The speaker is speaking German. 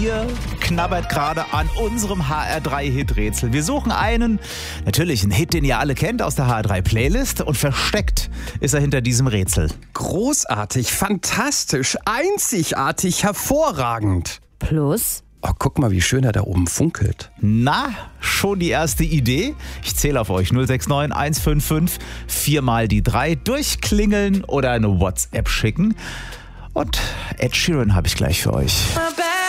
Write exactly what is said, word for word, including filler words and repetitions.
Ihr knabbert gerade an unserem H R drei Hit-Rätsel. Wir suchen einen, natürlich einen Hit, den ihr alle kennt aus der H R drei Playlist, und versteckt ist er hinter diesem Rätsel. Großartig, fantastisch, einzigartig, hervorragend. Plus? Oh, guck mal, wie schön er da oben funkelt. Na, schon die erste Idee? Ich zähle auf euch. null sechs neun eins fünf fünf, viermal die drei, durchklingeln oder eine WhatsApp schicken. Und Ed Sheeran habe ich gleich für euch.